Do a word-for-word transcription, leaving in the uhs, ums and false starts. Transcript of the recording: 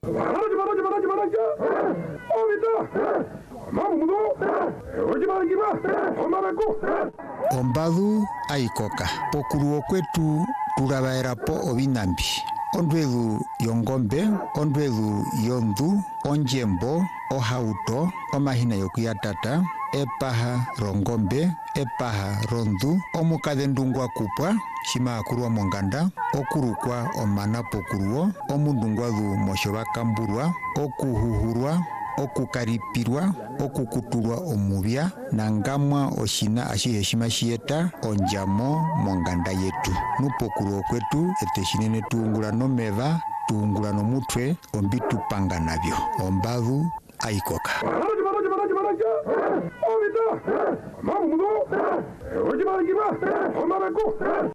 말하지 말하지 말하지 말하지. 어미다. 마무도. 오지 말기마. 엄마라고. Ombadu aikoka. Pokuruo kwetu turabaerapo obinambi. Ondwedu yongombe, ondwedu yondu, onjembo, ohauto, omahina yokuyatata, epaha rongombe, epaha rondu, omukadhendungwa kupwa, shima akurwa monganda, okurukwa omana pokuruo, omundungwadu moshobakamburwa, okuhuhurwa, okukaripirwa, okukutulwa omubya, nangamwa oshina ashihe shima shiyeta onjamo monganda yetu. Nupokuruo kwetu eteshinene tuungula nomeva, tuungula nomutwe, ombitu panga nabyo. Ombadu aikoka. 말하지 말하지 말하지 말하지. 어미다. 마무도. 오지 말기마. 엄마라고.